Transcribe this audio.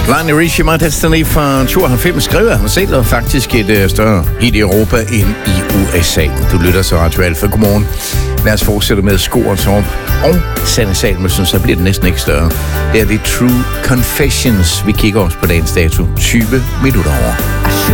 Lionel Richie, My Destiny fra 92 skrev han selv, og faktisk et større hit i Europa end i USA. Du lytter til Radio Alfa. Godmorgen. Lad os fortsætte med Skorens op og Sanne Salmesen, så bliver det næsten ikke større. Det er The True Confessions. Vi kigger også på dagens dato. 20 minutter over.